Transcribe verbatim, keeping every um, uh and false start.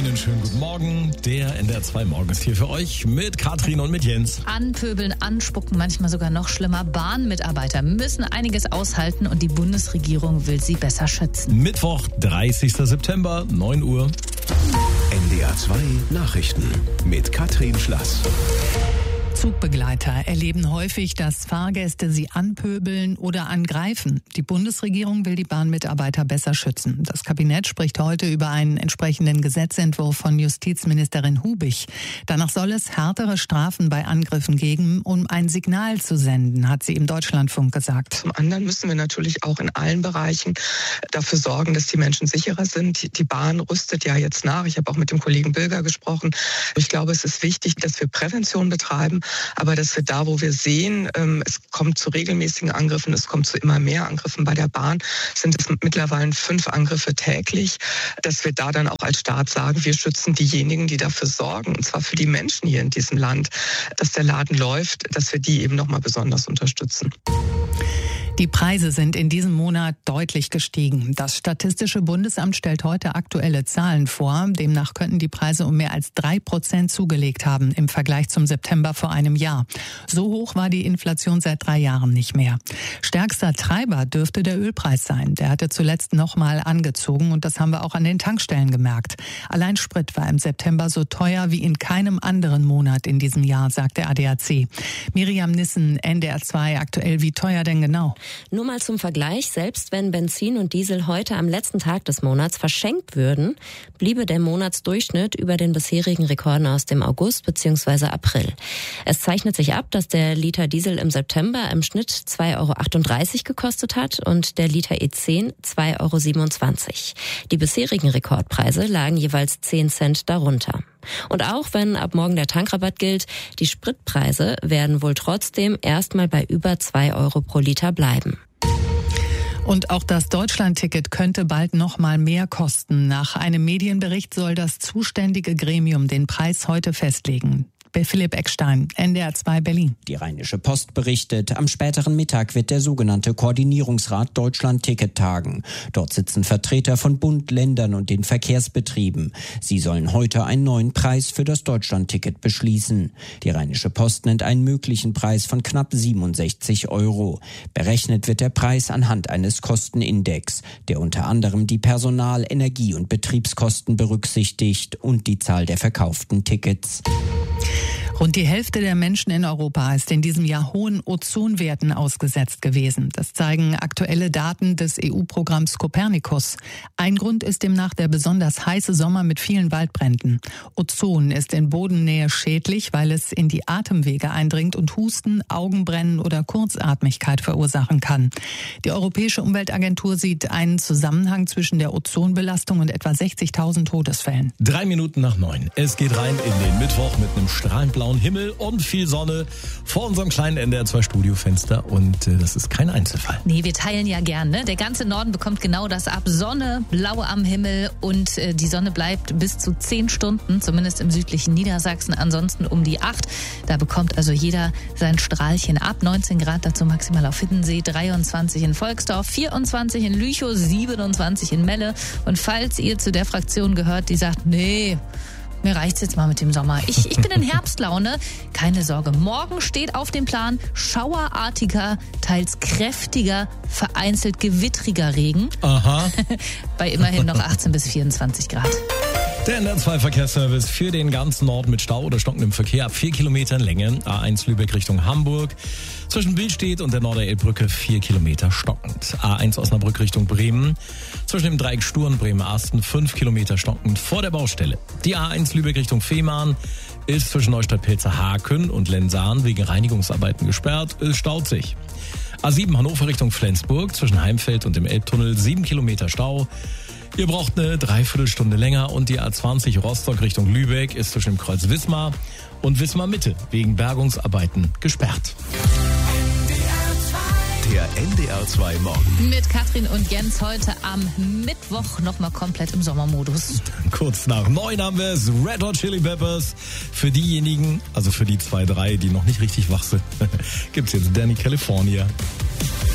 Einen schönen guten Morgen. Der N D R zwei Morgen ist hier für euch mit Katrin und mit Jens. Anpöbeln, anspucken, manchmal sogar noch schlimmer. Bahnmitarbeiter müssen einiges aushalten und die Bundesregierung will sie besser schützen. Mittwoch, dreißigster September, neun Uhr. N D R zwei Nachrichten mit Katrin Schlass. Zugbegleiter erleben häufig, dass Fahrgäste sie anpöbeln oder angreifen. Die Bundesregierung will die Bahnmitarbeiter besser schützen. Das Kabinett spricht heute über einen entsprechenden Gesetzentwurf von Justizministerin Hubig. Danach soll es härtere Strafen bei Angriffen geben, um ein Signal zu senden, hat sie im Deutschlandfunk gesagt. Zum anderen müssen wir natürlich auch in allen Bereichen dafür sorgen, dass die Menschen sicherer sind. Die Bahn rüstet ja jetzt nach. Ich habe auch mit dem Kollegen Bilger gesprochen. Ich glaube, es ist wichtig, dass wir Prävention betreiben, aber dass wir da, wo wir sehen, es kommt zu regelmäßigen Angriffen, es kommt zu immer mehr Angriffen bei der Bahn, sind es mittlerweile fünf Angriffe täglich, dass wir da dann auch als Staat sagen, wir schützen diejenigen, die dafür sorgen, und zwar für die Menschen hier in diesem Land, dass der Laden läuft, dass wir die eben nochmal besonders unterstützen. Die Preise sind in diesem Monat deutlich gestiegen. Das Statistische Bundesamt stellt heute aktuelle Zahlen vor. Demnach könnten die Preise um mehr als drei Prozent zugelegt haben im Vergleich zum September vor einem Jahr. So hoch war die Inflation seit drei Jahren nicht mehr. Stärkster Treiber dürfte der Ölpreis sein. Der hatte zuletzt nochmal angezogen und das haben wir auch an den Tankstellen gemerkt. Allein Sprit war im September so teuer wie in keinem anderen Monat in diesem Jahr, sagt der A D A C. Miriam Nissen, N D R zwei aktuell. Wie teuer denn genau? Nur mal zum Vergleich, selbst wenn Benzin und Diesel heute am letzten Tag des Monats verschenkt würden, bliebe der Monatsdurchschnitt über den bisherigen Rekorden aus dem August bzw. April. Es zeichnet sich ab, dass der Liter Diesel im September im Schnitt zwei Euro achtunddreißig gekostet hat und der Liter E zehn zwei Euro siebenundzwanzig. Die bisherigen Rekordpreise lagen jeweils zehn Cent darunter. Und auch wenn ab morgen der Tankrabatt gilt, die Spritpreise werden wohl trotzdem erstmal bei über zwei Euro pro Liter bleiben. Und auch das Deutschlandticket könnte bald noch mal mehr kosten. Nach einem Medienbericht soll das zuständige Gremium den Preis heute festlegen. Philipp Eckstein, N D R zwei Berlin. Die Rheinische Post berichtet, am späteren Mittag wird der sogenannte Koordinierungsrat Deutschland-Ticket tagen. Dort sitzen Vertreter von Bund, Ländern und den Verkehrsbetrieben. Sie sollen heute einen neuen Preis für das Deutschland-Ticket beschließen. Die Rheinische Post nennt einen möglichen Preis von knapp siebenundsechzig Euro. Berechnet wird der Preis anhand eines Kostenindex, der unter anderem die Personal-, Energie- und Betriebskosten berücksichtigt und die Zahl der verkauften Tickets. Rund die Hälfte der Menschen in Europa ist in diesem Jahr hohen Ozonwerten ausgesetzt gewesen. Das zeigen aktuelle Daten des E U-Programms Copernicus. Ein Grund ist demnach der besonders heiße Sommer mit vielen Waldbränden. Ozon ist in Bodennähe schädlich, weil es in die Atemwege eindringt und Husten, Augenbrennen oder Kurzatmigkeit verursachen kann. Die Europäische Umweltagentur sieht einen Zusammenhang zwischen der Ozonbelastung und etwa sechzigtausend Todesfällen. Drei Minuten nach neun. Es geht rein in den Mittwoch mit einem strahlend blauen Himmel und viel Sonne vor unserem kleinen N D R zwei Studiofenster und äh, das ist kein Einzelfall. Nee, wir teilen ja gern, ne? Der ganze Norden bekommt genau das ab. Sonne, blau am Himmel und äh, die Sonne bleibt bis zu zehn Stunden, zumindest im südlichen Niedersachsen, ansonsten um die acht. Da bekommt also jeder sein Strahlchen ab. neunzehn Grad dazu maximal auf Hiddensee, dreiundzwanzig in Volksdorf, vierundzwanzig in Lüchow, siebenundzwanzig in Melle. Und falls ihr zu der Fraktion gehört, die sagt, nee, mir reicht's jetzt mal mit dem Sommer. Ich, ich bin in Herbstlaune. Keine Sorge. Morgen steht auf dem Plan schauerartiger, teils kräftiger, vereinzelt gewittriger Regen. Aha. Bei immerhin noch achtzehn bis vierundzwanzig Grad. Der N D R zwei Verkehrsservice für den ganzen Norden mit Stau oder stockendem Verkehr ab vier Kilometern Länge. A eins Lübeck Richtung Hamburg. Zwischen Billstedt und der Norderelbbrücke vier Kilometer stockend. A eins Osnabrück Richtung Bremen. Zwischen dem Dreieck Sturm Bremen-Asten fünf Kilometer stockend vor der Baustelle. Die A eins Lübeck Richtung Fehmarn ist zwischen Neustadt-Pilzer-Haken und Lensahn wegen Reinigungsarbeiten gesperrt. Es staut sich. A sieben Hannover Richtung Flensburg zwischen Heimfeld und dem Elbtunnel sieben Kilometer Stau. Ihr braucht eine Dreiviertelstunde länger und die A zwanzig Rostock Richtung Lübeck ist zwischen dem Kreuz Wismar und Wismar Mitte wegen Bergungsarbeiten gesperrt. Der N D R zwei Morgen. Mit Katrin und Jens heute am Mittwoch nochmal komplett im Sommermodus. Kurz nach neun haben wir es. Red Hot Chili Peppers. Für diejenigen, also für die zwei, drei, die noch nicht richtig wach sind, gibt's jetzt Danny California.